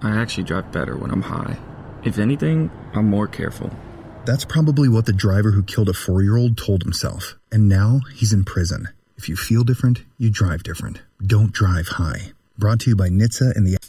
I actually drive better when I'm high. If anything, I'm more careful. That's probably what the driver who killed a 4-year-old told himself. And now he's in prison. If you feel different, you drive different. Don't drive high. Brought to you by NHTSA and the